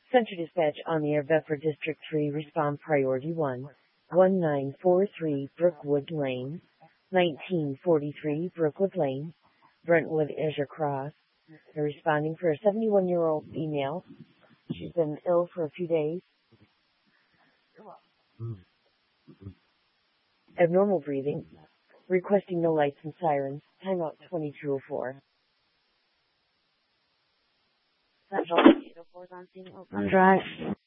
Central Dispatch on the air, Bedford District 3, respond priority 1, 1943 Brookwood Lane, 1943 Brookwood Lane, Brentwood, Azure Cross. They're responding for a 71-year-old female. She's been ill for a few days. Abnormal breathing. Requesting no lights and sirens. Timeout 2204. Central 804 is on scene. That's right.